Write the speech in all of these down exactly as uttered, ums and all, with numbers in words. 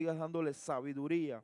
sigas dándole sabiduría.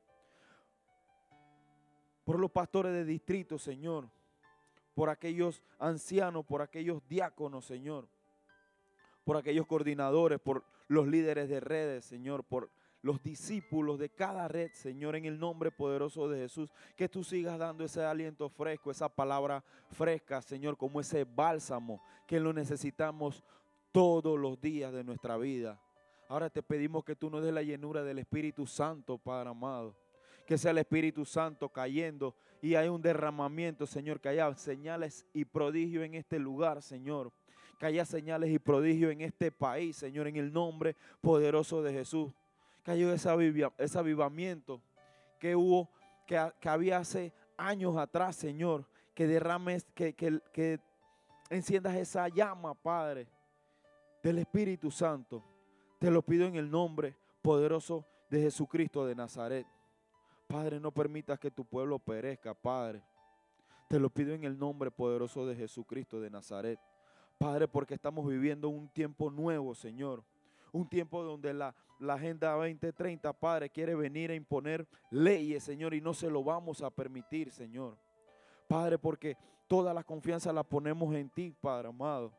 Por los pastores de distrito, Señor. Por aquellos ancianos, por aquellos diáconos, Señor. Por aquellos coordinadores, por los líderes de redes, Señor. Por los discípulos de cada red, Señor, en el nombre poderoso de Jesús. Que tú sigas dando ese aliento fresco, esa palabra fresca, Señor, como ese bálsamo que lo necesitamos todos los días de nuestra vida. Ahora te pedimos que tú nos des la llenura del Espíritu Santo, Padre amado. Que sea el Espíritu Santo cayendo y hay un derramamiento, Señor, que haya señales y prodigios en este lugar, Señor. Que haya señales y prodigios en este país, Señor, en el nombre poderoso de Jesús. Que haya ese, avivia, ese avivamiento que hubo, que, que había hace años atrás, Señor. Que derrames, que, que, que enciendas esa llama, Padre, del Espíritu Santo. Te lo pido en el nombre poderoso de Jesucristo de Nazaret. Padre, no permitas que tu pueblo perezca, Padre. Te lo pido en el nombre poderoso de Jesucristo de Nazaret. Padre, porque estamos viviendo un tiempo nuevo, Señor. Un tiempo donde la, la Agenda veinte treinta, Padre, quiere venir a imponer leyes, Señor, y no se lo vamos a permitir, Señor. Padre, porque toda la confianza la ponemos en ti, Padre amado.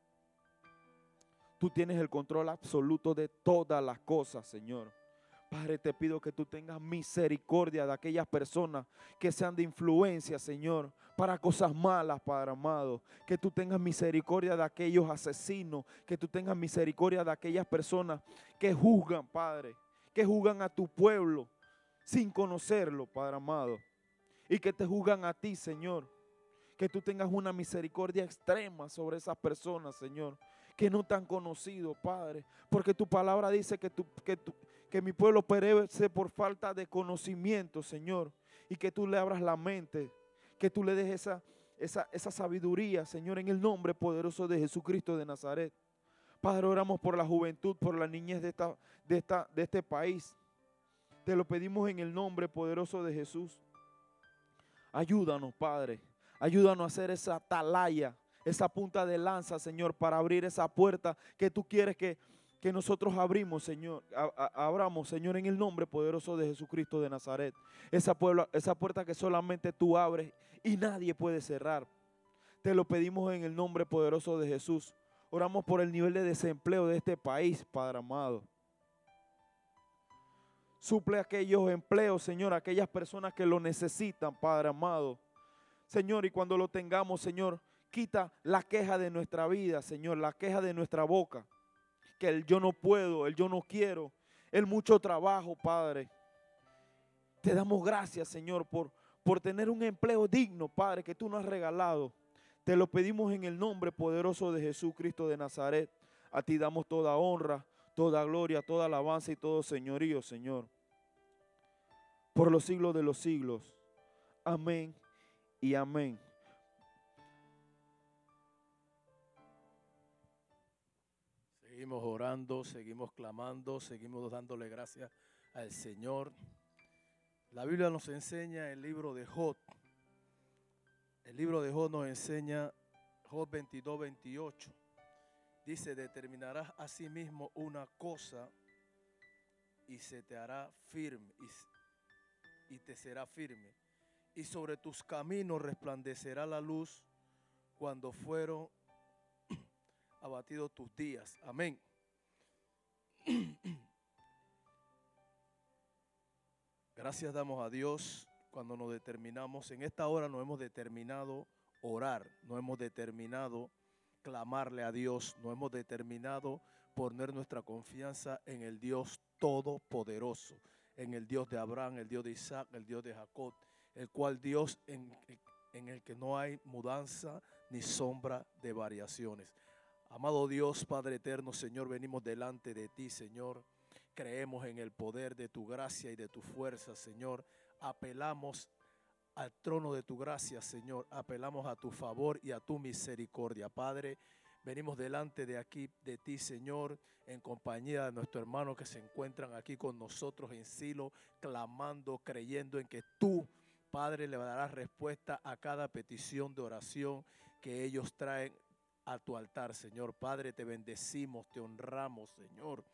Tú tienes el control absoluto de todas las cosas, Señor. Padre, te pido que tú tengas misericordia de aquellas personas que sean de influencia, Señor, para cosas malas, Padre amado. Que tú tengas misericordia de aquellos asesinos, que tú tengas misericordia de aquellas personas que juzgan, Padre, que juzgan a tu pueblo sin conocerlo, Padre amado. Y que te juzgan a ti, Señor. Que tú tengas una misericordia extrema sobre esas personas, Señor, que no te han conocido, Padre. Porque tu palabra dice que, tu, que, tu, que mi pueblo perece por falta de conocimiento, Señor. Y que tú le abras la mente, que tú le des esa, esa, esa sabiduría, Señor, en el nombre poderoso de Jesucristo de Nazaret. Padre, oramos por la juventud, por la niñez de, esta, de, esta, de este país. Te lo pedimos en el nombre poderoso de Jesús. Ayúdanos, Padre. Ayúdanos a hacer esa atalaya, esa punta de lanza, Señor, para abrir esa puerta que tú quieres que, que nosotros abrimos, Señor, a, a, abramos, Señor, en el nombre poderoso de Jesucristo de Nazaret. Esa, puebla, esa puerta que solamente tú abres y nadie puede cerrar. Te lo pedimos en el nombre poderoso de Jesús. Oramos por el nivel de desempleo de este país, Padre amado. Suple aquellos empleos, Señor, aquellas personas que lo necesitan, Padre amado. Señor, y cuando lo tengamos, Señor, quita la queja de nuestra vida, Señor, la queja de nuestra boca. Que el yo no puedo, el yo no quiero, el mucho trabajo, Padre. Te damos gracias, Señor, por, por tener un empleo digno, Padre, que tú nos has regalado. Te lo pedimos en el nombre poderoso de Jesucristo de Nazaret. A ti damos toda honra, toda gloria, toda alabanza y todo señorío, Señor. Por los siglos de los siglos. Amén y amén. Seguimos orando, seguimos clamando, seguimos dándole gracias al Señor. La Biblia nos enseña el libro de Job. El libro de Job nos enseña, Job veintidós, veintiocho. Dice, determinarás a sí mismo una cosa y se te hará firme y, y te será firme. Y sobre tus caminos resplandecerá la luz cuando fueron abatidos tus días. Amén. Gracias damos a Dios cuando nos determinamos. En esta hora nos hemos determinado orar, nos hemos determinado clamarle a Dios, nos hemos determinado poner nuestra confianza en el Dios Todopoderoso, en el Dios de Abraham, el Dios de Isaac, el Dios de Jacob, el cual Dios en, en el que no hay mudanza ni sombra de variaciones. Amado Dios, Padre eterno, Señor, venimos delante de ti, Señor. Creemos en el poder de tu gracia y de tu fuerza, Señor. Apelamos al trono de tu gracia, Señor. Apelamos a tu favor y a tu misericordia, Padre. Venimos delante de aquí, de ti, Señor, en compañía de nuestros hermanos que se encuentran aquí con nosotros en Silo, clamando, creyendo en que tú, Padre, le darás respuesta a cada petición de oración que ellos traen a tu altar, Señor. Padre, te bendecimos, te honramos, Señor.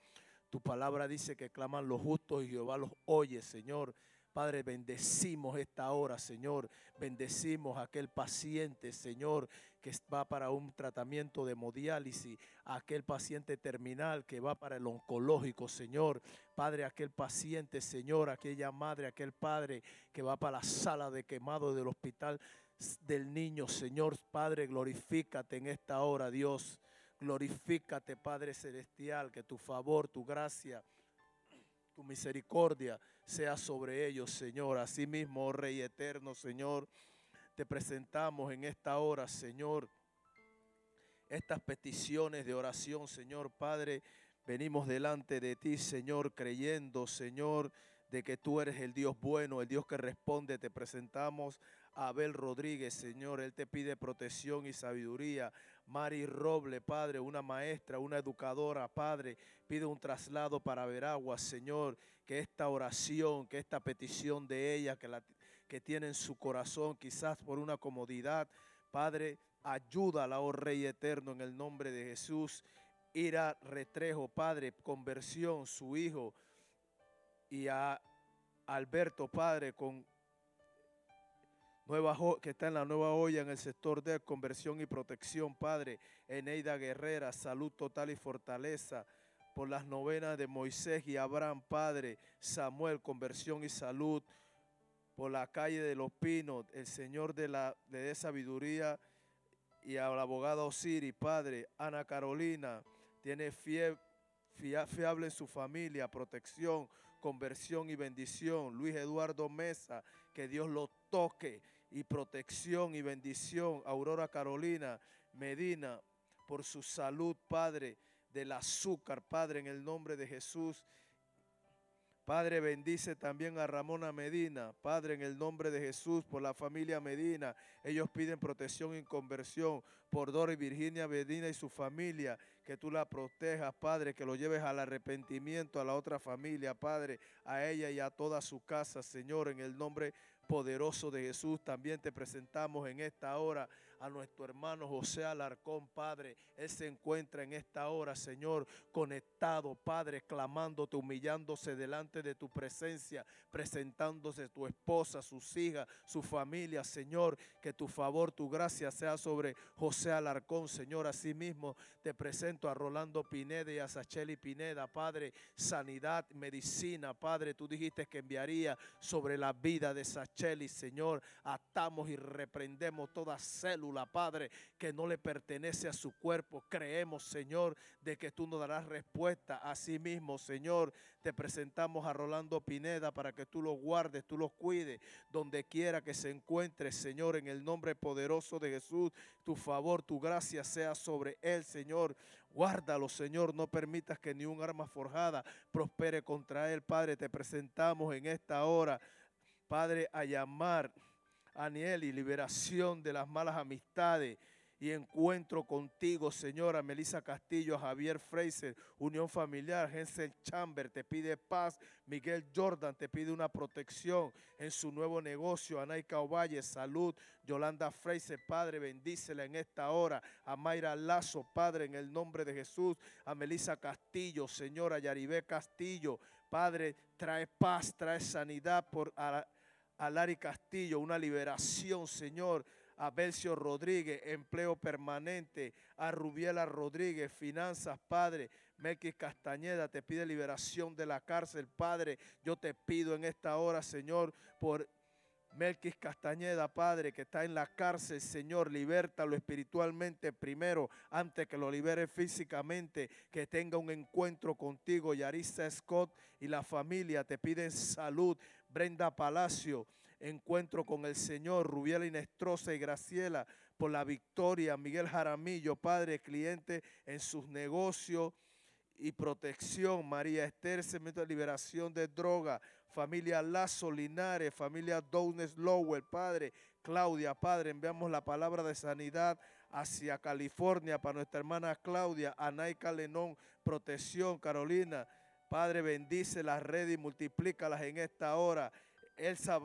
Tu palabra dice que claman los justos y Jehová los oye, Señor. Padre, bendecimos esta hora, Señor. Bendecimos a aquel paciente, Señor, que va para un tratamiento de hemodiálisis, a aquel paciente terminal que va para el oncológico, Señor. Padre, aquel paciente, Señor, aquella madre, aquel padre que va para la sala de quemado del hospital del niño, Señor. Padre, glorifícate en esta hora, Dios. Glorifícate, Padre Celestial, que tu favor, tu gracia, tu misericordia sea sobre ellos, Señor. Asimismo, oh Rey eterno, Señor, te presentamos en esta hora, Señor, estas peticiones de oración, Señor. Padre, venimos delante de ti, Señor, creyendo, Señor, de que tú eres el Dios bueno, el Dios que responde. Te presentamos a Abel Rodríguez, Señor. Él te pide protección y sabiduría. Mari Roble, Padre, una maestra, una educadora, Padre, pide un traslado para Veraguas, Señor. Que esta oración, que esta petición de ella, que, la, que tiene en su corazón, quizás por una comodidad, Padre, ayúdala, oh Rey eterno, en el nombre de Jesús. Ira Retrejo, Padre, conversión, su hijo, y a Alberto, Padre, con nueva que está en la nueva olla en el sector de conversión y protección, Padre. Eneida Guerrera, salud total y fortaleza. Por las novenas de Moisés y Abraham, Padre. Samuel, conversión y salud. Por la calle de los Pinos, el Señor de la le dé sabiduría, y a la abogada Osiris, Padre. Ana Carolina, tiene fie, fia, fiable en su familia, protección, conversión y bendición. Luis Eduardo Mesa, que Dios lo toque, y protección y bendición. Aurora Carolina Medina, por su salud, Padre, del azúcar, Padre, en el nombre de Jesús. Padre, bendice también a Ramona Medina, Padre, en el nombre de Jesús, por la familia Medina. Ellos piden protección y conversión por Dora y Virginia Medina y su familia, que tú la protejas, Padre, que lo lleves al arrepentimiento a la otra familia, Padre, a ella y a toda su casa, Señor, en el nombre poderoso de Jesús. También te presentamos en esta hora a nuestro hermano José Alarcón, Padre. Él se encuentra en esta hora, Señor, conectado, Padre, clamándote, humillándose delante de tu presencia, presentándose tu esposa, sus hijas, su familia, Señor. Que tu favor, tu gracia sea sobre José Alarcón, Señor. Asimismo te presento a Rolando Pineda y a Sacheli Pineda, Padre. Sanidad, medicina, Padre. Tú dijiste que enviaría sobre la vida de Sacheli, Señor. Atamos y reprendemos toda célula, Padre, que no le pertenece a su cuerpo. Creemos, Señor, de que tú nos darás respuesta. Asimismo, Señor, te presentamos a Rolando Pineda para que tú lo guardes, tú lo cuides, donde quiera que se encuentre, Señor, en el nombre poderoso de Jesús. Tu favor, tu gracia sea sobre él, Señor. Guárdalo, Señor, no permitas que ni un arma forjada prospere contra él, Padre. Te presentamos en esta hora, Padre, a llamar a Aniel y liberación de las malas amistades y encuentro contigo, Señora. Melissa Castillo, Javier Fraser, unión familiar. Hensel Chamber te pide paz. Miguel Jordan te pide una protección en su nuevo negocio. Anaika Ovalle, salud. Yolanda Fraser, Padre, bendícela en esta hora. A Mayra Lazo, Padre, en el nombre de Jesús. A Melissa Castillo, Señora. Yaribé Castillo, Padre, trae paz, trae sanidad por a, a Lari Castillo, una liberación, Señor. A Belcio Rodríguez, empleo permanente. A Rubiela Rodríguez, finanzas, Padre. Melquis Castañeda te pide liberación de la cárcel, Padre. Yo te pido en esta hora, Señor, por Melquis Castañeda, Padre, que está en la cárcel, Señor, libértalo espiritualmente primero, antes que lo libere físicamente, que tenga un encuentro contigo. Yarisa Scott y la familia te piden salud. Brenda Palacio, encuentro con el Señor. Rubiela Inestrosa y Graciela, por la victoria. Miguel Jaramillo, Padre, cliente en sus negocios y protección. María Esther, Cemento de liberación de droga. Familia Lazo Linares, familia Downes Lowell, Padre. Claudia, Padre, enviamos la palabra de sanidad hacia California para nuestra hermana Claudia. Anaika Lenón, protección. Carolina, Padre, bendice las redes y multiplícalas en esta hora. Elsa,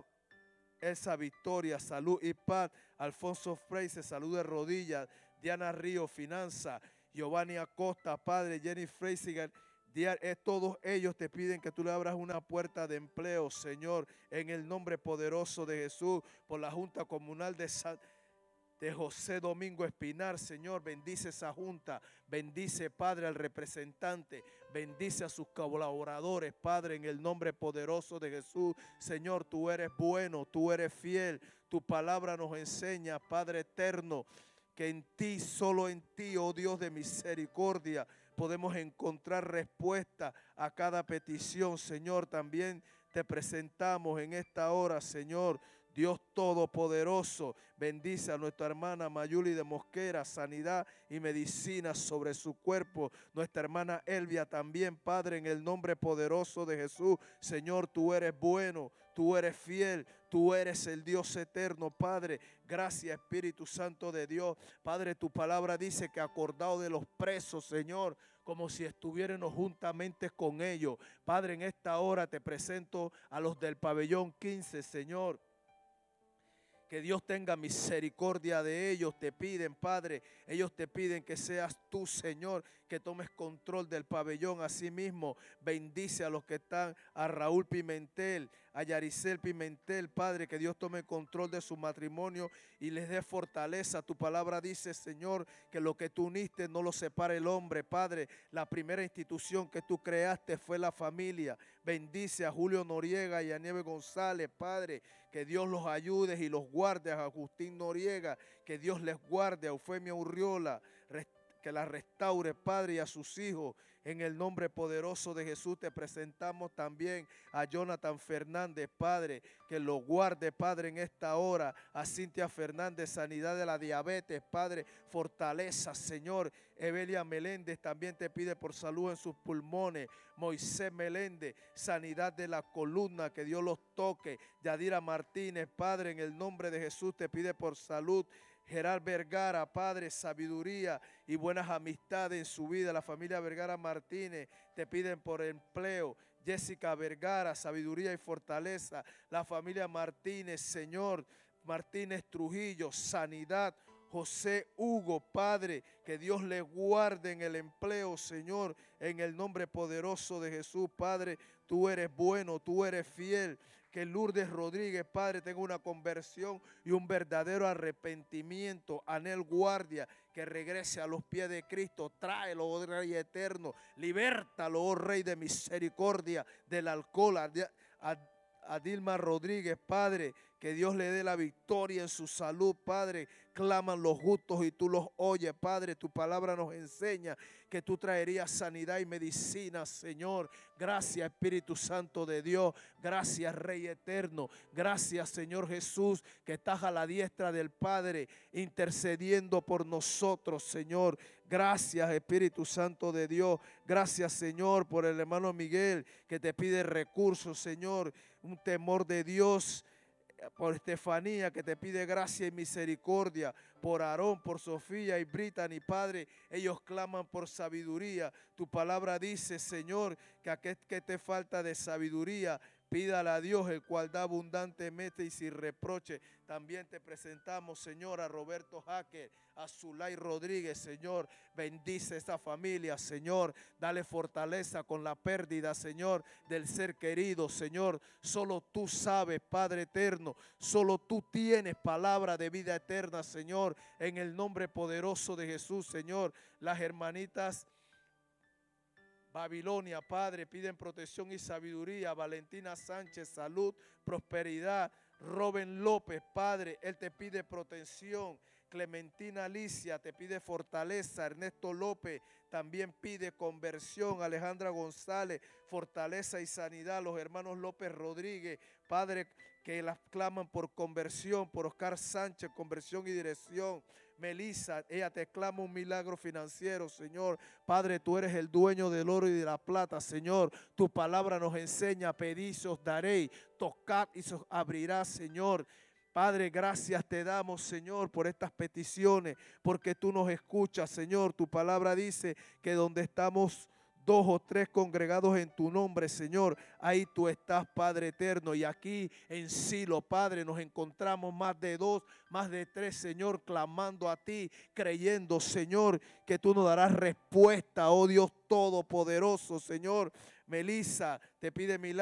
Elsa Victoria, salud y paz. Alfonso Fraser, salud de rodillas. Diana Río, finanza. Giovanni Acosta, Padre. Jenny Fraser, Dia- eh, Todos ellos te piden que tú le abras una puerta de empleo, Señor, en el nombre poderoso de Jesús, por la Junta Comunal de San de José Domingo Espinar, Señor, bendice esa junta, bendice, Padre, al representante, bendice a sus colaboradores, Padre, en el nombre poderoso de Jesús. Señor, tú eres bueno, tú eres fiel, tu palabra nos enseña, Padre eterno, que en ti, solo en ti, oh Dios de misericordia, podemos encontrar respuesta a cada petición. Señor, también te presentamos en esta hora, Señor, Dios Todopoderoso, bendice a nuestra hermana Mayuli de Mosquera, sanidad y medicina sobre su cuerpo. Nuestra hermana Elvia también, Padre, en el nombre poderoso de Jesús. Señor, tú eres bueno, tú eres fiel, tú eres el Dios eterno, Padre. Gracias, Espíritu Santo de Dios. Padre, tu palabra dice que acordado de los presos, Señor, como si estuviéramos juntamente con ellos. Padre, en esta hora te presento a los del pabellón quince, Señor. Que Dios tenga misericordia de ellos, te piden, Padre. Ellos te piden que seas tú, Señor, que tomes control del pabellón. Asimismo, bendice a los que están, a Raúl Pimentel, a Yaricel Pimentel, Padre, que Dios tome control de su matrimonio y les dé fortaleza. Tu palabra dice, Señor, que lo que tú uniste no lo separa el hombre, Padre. La primera institución que tú creaste fue la familia. Bendice a Julio Noriega y a Nieves González, Padre, que Dios los ayude y los guarde, a Agustín Noriega, que Dios les guarde, a Eufemia Urriola, que la restaure, Padre, y a sus hijos. En el nombre poderoso de Jesús te presentamos también a Jonathan Fernández, Padre, que lo guarde, Padre, en esta hora. A Cintia Fernández, sanidad de la diabetes, Padre, fortaleza, Señor. Evelia Meléndez también te pide por salud en sus pulmones. Moisés Meléndez, sanidad de la columna, que Dios los toque. Yadira Martínez, Padre, en el nombre de Jesús te pide por salud. Gerard Vergara, Padre, sabiduría y buenas amistades en su vida. La familia Vergara Martínez te piden por empleo. Jessica Vergara, sabiduría y fortaleza. La familia Martínez, Señor, Martínez Trujillo, sanidad. José Hugo, Padre, que Dios le guarde en el empleo, Señor, en el nombre poderoso de Jesús. Padre, tú eres bueno, tú eres fiel. Que Lourdes Rodríguez, Padre, tenga una conversión y un verdadero arrepentimiento. Anel Guardia, que regrese a los pies de Cristo. Tráelo, oh Rey eterno. Libértalo, oh Rey de misericordia, del alcohol. A, a, a Dilma Rodríguez, Padre, que Dios le dé la victoria en su salud, Padre. Claman los justos y tú los oyes, Padre. Tu palabra nos enseña que tú traerías sanidad y medicina, Señor. Gracias, Espíritu Santo de Dios. Gracias, Rey eterno. Gracias, Señor Jesús, que estás a la diestra del Padre intercediendo por nosotros, Señor. Gracias, Espíritu Santo de Dios. Gracias, Señor, por el hermano Miguel, que te pide recursos, Señor. Un temor de Dios. Por Estefanía, que te pide gracia y misericordia. Por Aarón, por Sofía y Brittany, Padre, ellos claman por sabiduría. Tu palabra dice, Señor, que aquel que te falta de sabiduría, pídale a Dios, el cual da abundantemente y sin reproche. También te presentamos, Señor, a Roberto Jaque, a Zulay Rodríguez, Señor. Bendice esta familia, Señor. Dale fortaleza con la pérdida, Señor, del ser querido, Señor. Solo tú sabes, Padre eterno. Solo tú tienes palabra de vida eterna, Señor. En el nombre poderoso de Jesús, Señor. Las hermanitas Babilonia, Padre, piden protección y sabiduría. Valentina Sánchez, salud, prosperidad. Robin López, Padre, él te pide protección. Clementina Alicia te pide fortaleza. Ernesto López también pide conversión. Alejandra González, fortaleza y sanidad. Los hermanos López Rodríguez, Padre, que las claman por conversión. Por Oscar Sánchez, conversión y dirección. Melissa, ella te clama un milagro financiero, Señor. Padre, tú eres el dueño del oro y de la plata, Señor. Tu palabra nos enseña, pedid y os daréis, tocad y se os abrirá, Señor. Padre, gracias te damos, Señor, por estas peticiones, porque tú nos escuchas, Señor. Tu palabra dice que donde estamos dos o tres congregados en tu nombre, Señor, ahí tú estás, Padre eterno. Y aquí en Silo, Padre, nos encontramos más de dos, más de tres, Señor, clamando a ti, creyendo, Señor, que tú nos darás respuesta, oh Dios todopoderoso, Señor. Melissa te pide milagro.